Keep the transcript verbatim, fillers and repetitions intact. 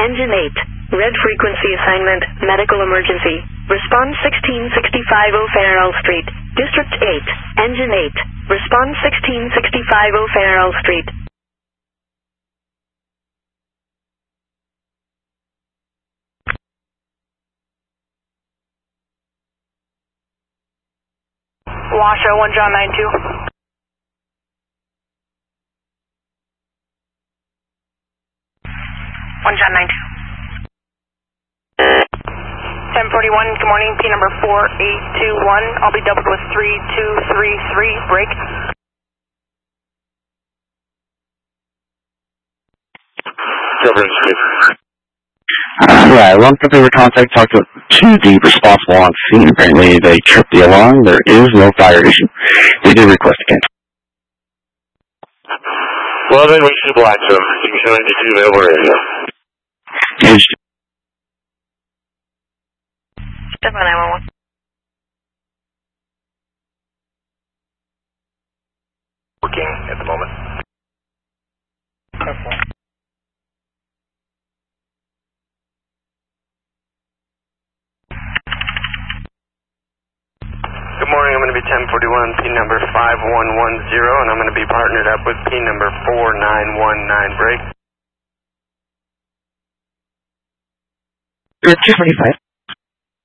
Engine eight. Red frequency assignment, medical emergency. Response sixteen sixty-five O'Farrell Street. District eight. Engine eight. Response sixteen sixty-five O'Farrell Street. Washoe, one John nine two. one John nine two. ten forty-one, good morning, P number four eight two one. I'll be doubled with three two three three, break. Uh, yeah, I lumped up over contact, talked to, to the responsible on scene. Apparently they tripped the alarm. There is no fire issue. They did request again. Well, then we should black them. You can ninety-two available radio. It's Step on nine one one. Working at the moment. Good morning, I'm going to be ten forty-one, P number five one one zero, and I'm going to be partnered up with P number four nine one nine, break. two twenty-five.